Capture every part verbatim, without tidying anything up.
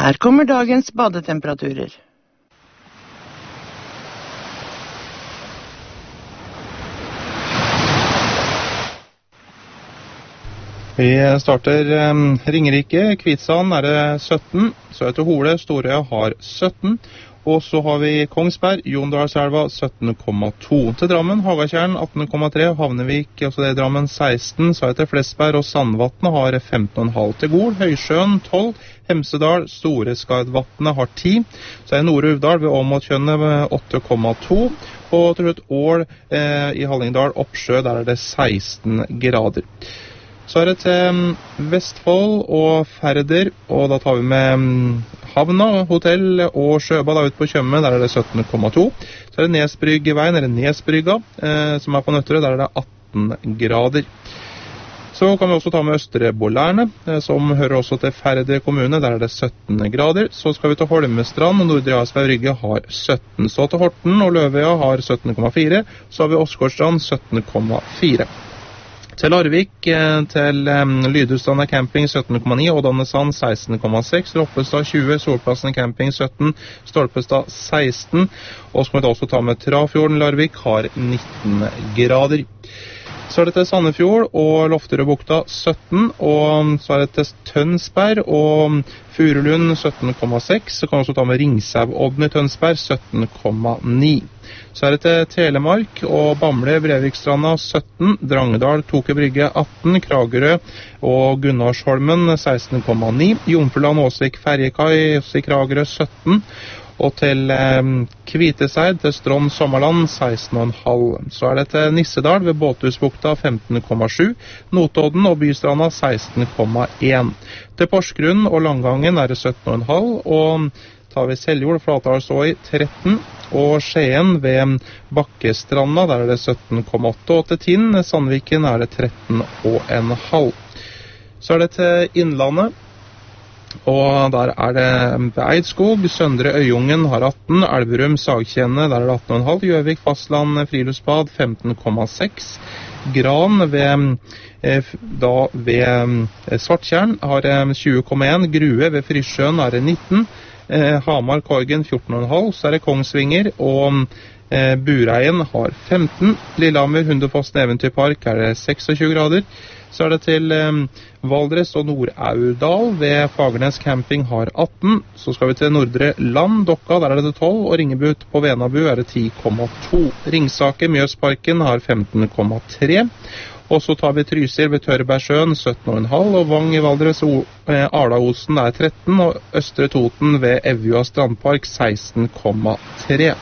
Her kommer dagens badetemperaturer. Vi starter um, Ringerike, Kvitsand er det sytten, så etter Hole, Storøya har sytten, og så har vi Kongsberg, Jondalselva sytten komma to. Til Drammen, Hagatjern atten komma tre, Havnevik, altså det er Drammen seksten, så etter Flesberg og Sandvatnet har femten komma fem til Gol, Høysjøen tolv, Hemsedal, Storeskadvatnet har ti, så er Nord-Uvdal ved Åmotkjønnet åtte komma to, og til slutt Ål eh, i Hallingdal, Oppsjø, der er det seksten grader. Så er det til Vestfold og Færder, og da tar vi med Havna, hotell og sjøbad ut på Tjøme, der er det sytten komma to. Så er det Nesbryggeveien, eller Nesbrygga, eh, som er på Nøtterøy, der er det atten grader. Så kan vi også ta med Østre Bollerne, eh, som hører også til Færder kommune, der er det sytten grader. Så skal vi til Holmestrand, og Nordre Asberg Rygge har sytten. Så til Horten og Løvøya har sytten komma fire, så har vi Åsgårdstrand sytten komma fire. Til Larvik, til um, Lydhusstranda camping sytten komma ni, Ådalnesand seksten komma seks, Roppestad tjue, Solplassen camping sytten, Stolpestad seksten, og så må vi også ta med Trafjorden, Larvik har nitten grader. Så er det til Sandefjord og Lofterøybukta sytten, og så er det til Tønsberg og Furulund sytten komma seks, så kan vi også ta med Ringsauodden i Tønsberg sytten komma ni. Så er det til Telemark og Bamble, Brevikstranda sytten, Drangedal, Toke Brygge atten, Kragerø og Gunnarsholmen seksten komma ni, Jomfruland, Åsvik, Ferjekai, også i Kragerø sytten, og til eh, Kviteseid, til Strond, Sommerland seksten komma fem. Så er det til Nissedal ved Båthusbukta femten komma sju, Notodden og Bystranda seksten komma en. Til Porsgrunn og Langangen er det sytten komma fem, og tar vi Seljord, Flatdalsåi tretten, og Skien ved Bakkestranda, der er det sytten komma åtte, og til Tinn, Sandviken er det tretten komma fem. Så er det til Innlandet, og der er det ved Eidskog, Søndre Øyungen har atten, Elverum, Sagkjenne, der er det atten komma fem, Gjøvik, Fastland, Friluftsbad femten komma seks, Gran ved, eh, da ved eh, Svartjern har det tjue komma en, Grue ved Frysjøen er det nitten, eh, Hamar, Korgen fjorten komma fem, så er det Kongsvinger, og eh, Bureien har femten, Lillehammer, Hundefossen Eventyrpark er det tjueseks grader, så er det til eh, Valdres og Nord-Aurdal ved Fagernes camping har atten, så skal vi til Nordre Land, Dokka, der er det tolv, og Ringebu på Venabu er det ti komma to. Ringsaker, Mjøsparken har femten komma tre, og så tar vi Trysil ved Tørbergsjøen sytten komma fem, og Vang i Valdres og eh, Arlaosen er tretten, og Østre Toten ved Evjua Strandpark seksten komma tre.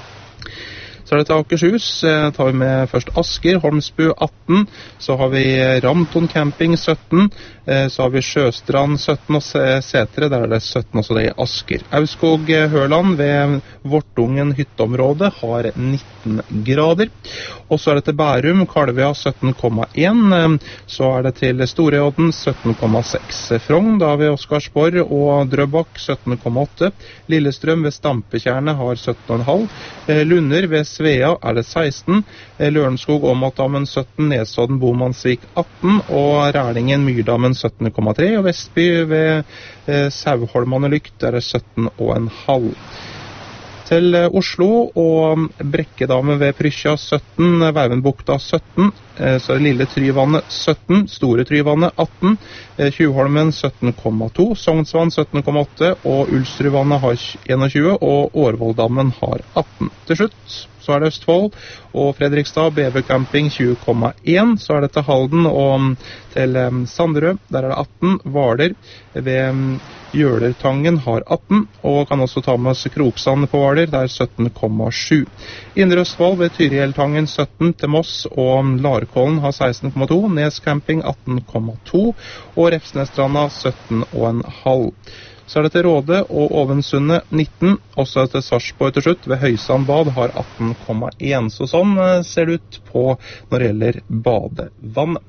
Så er det til Akershus, eh, tar vi med først Asker, Holmsbu atten, så har vi Ramton camping sytten, eh, så har vi Sjøstrand sytten, og Setre, der er det sytten, også det i Asker. Auskog Hørland ved Vortungen hytteområde har nitten grader, og så er det til Bærum, Kalvøya sytten komma en, eh, så er det til Storøyodden sytten komma seks. Frogn, da har vi Oscarsborg og Drøbak sytten komma åtte, Lillestrøm ved Stampetjernet har sytten komma fem, eh, Lunder ved Svea er det seksten, Lørenskog Åmotdammen sytten, Nesodden Bomansvik atten, og Rælingen Myrdammen sytten komma tre, og Vestby ved eh, Sauholmane Lykt er det sytten komma fem. Til eh, Oslo og Brekkedammen ved Prysja sytten, Veivenbukta sytten, eh, så er det Lille Tryvannet sytten, Store Tryvannet atten, eh, Tjuvholmen sytten komma to, Sognsvann sytten komma åtte, og Ulstrudvannet har tjueen, og Årvolddammen har atten. Til slutt så er det Østfold og Fredrikstad, B B Camping tjue komma en, så er det til Halden og til um, Sanderød, der er det atten, Hvaler ved um, Gjølertangen har atten, og kan også ta med oss Kroksand på Hvaler, der er sytten komma sju. Indre Østfold ved Tyrihjeltangen sytten, til Moss og Larkollen har seksten komma to, Nes Camping atten komma to, og Refsnesstranda sytten komma fem. Så er det til Råde og Ovensundet nitten, også til Sarsborg til slutt, ved Høysand bad har atten komma en. Så sånn ser det ut på når det gjelder badevannet.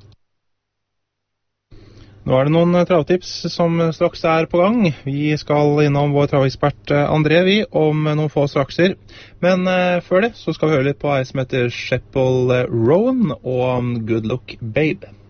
Nå er det noen travtips som straks er på gang. Vi skal innom vår travekspert André vi om noen få strakser. Men uh, før det så skal vi høre litt på ei som heter Sheppel Rowan og Good Look Babe.